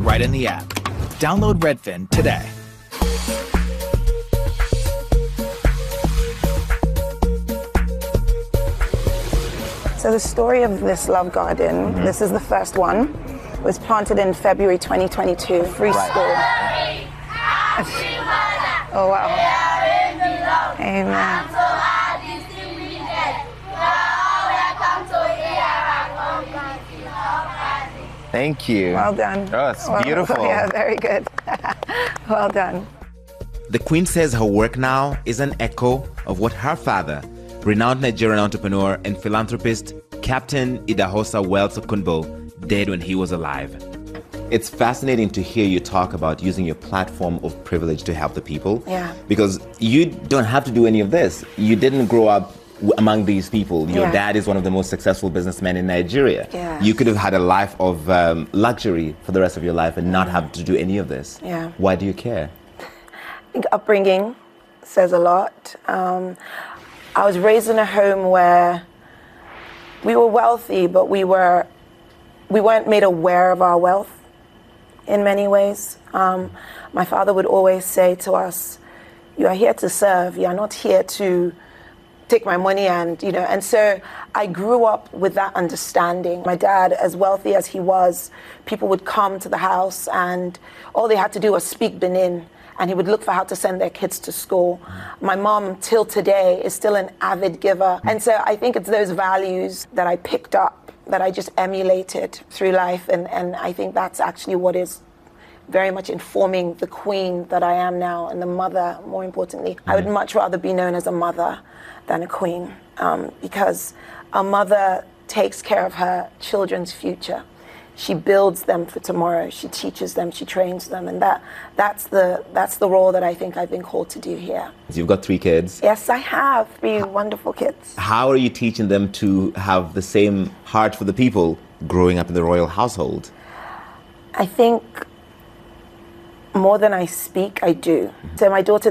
right in the app. Download Redfin today. So the story of this love garden, this is the first one, was planted in February 2022, free school. Oh, wow. Amen. Thank you. Well done. Oh, it's beautiful. Yeah, very good. Well done. The Queen says her work now is an echo of what her father, renowned Nigerian entrepreneur and philanthropist Captain Idahosa Wells Okunbo, did when he was alive. It's fascinating to hear you talk about using your platform of privilege to help the people. Yeah. Because you don't have to do any of this. You didn't grow up among these people. Your dad is one of the most successful businessmen in Nigeria. Yeah. You could have had a life of luxury for the rest of your life and not have to do any of this. Yeah. Why do you care? I think upbringing says a lot. I was raised in a home where we were wealthy, but we weren't made aware of our wealth in many ways. My father would always say to us, "You are here to serve. You are not here to take my money," and so I grew up with that understanding. My dad, as wealthy as he was, people would come to the house and all they had to do was speak Benin, and he would look for how to send their kids to school. My mom, till today, is still an avid giver. And so I think it's those values that I picked up, that I just emulated through life. And I think that's actually what is very much informing the queen that I am now, and the mother, more importantly. I would much rather be known as a mother than a queen, because a mother takes care of her children's future. She builds them for tomorrow. She teaches them, she trains them, and that's the role that I think I've been called to do here. You've got 3 kids. Yes, I have 3 wonderful kids. How are you teaching them to have the same heart for the people growing up in the royal household? I think more than I speak, I do. So my daughter